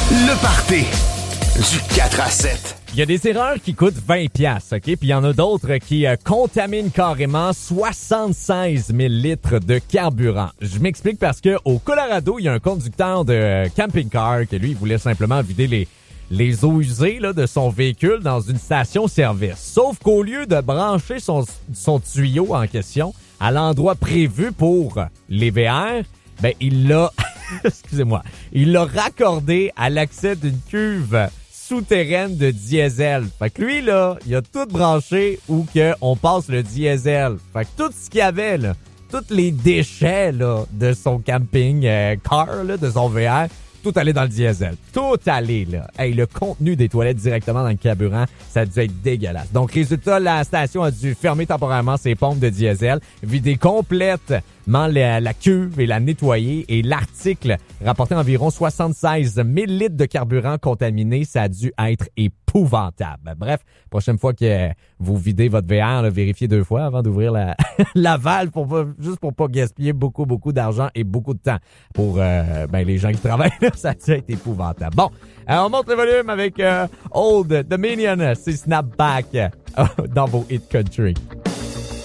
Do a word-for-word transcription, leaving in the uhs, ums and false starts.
Le party du quatre à sept. Il y a des erreurs qui coûtent vingt piastres, OK? Puis il y en a d'autres qui euh, contaminent carrément soixante-seize mille litres de carburant. Je m'explique parce que au Colorado, il y a un conducteur de euh, camping-car que lui, il voulait simplement vider les les eaux usées là, de son véhicule dans une station-service. Sauf qu'au lieu de brancher son, son tuyau en question à l'endroit prévu pour les V R, ben il l'a, excusez-moi, il l'a raccordé à l'accès d'une cuve souterraine de diesel. Fait que lui, là, il a tout branché où que on passe le diesel. Fait que tout ce qu'il y avait, là, tous les déchets là, de son camping euh, car, là, de son V R, tout allé dans le diesel. Tout allé, là. Hey, le contenu des toilettes directement dans le carburant, ça a dû être dégueulasse. Donc, résultat, la station a dû fermer temporairement ses pompes de diesel, vider complètement la, la cuve et la nettoyer. Et l'article rapportait environ soixante-seize mille litres de carburant contaminé. Ça a dû être épouvantable. Bref, prochaine fois que vous videz votre V R, là, vérifiez deux fois avant d'ouvrir la, la valve pour pas, juste pour pas gaspiller beaucoup, beaucoup d'argent et beaucoup de temps pour euh, ben, les gens qui travaillent. Là, ça a dû être épouvantable. Bon, euh, on monte le volume avec euh, Old Dominion, c'est Snapback euh, dans vos Hit Country.